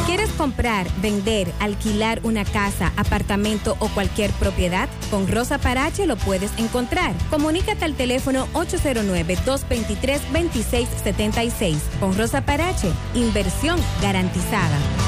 ¿Quieres comprar, vender, alquilar una casa, apartamento o cualquier propiedad? Con Rosa Parache lo puedes encontrar. Comunícate al teléfono 809-223-2676. Con Rosa Parache, inversión garantizada.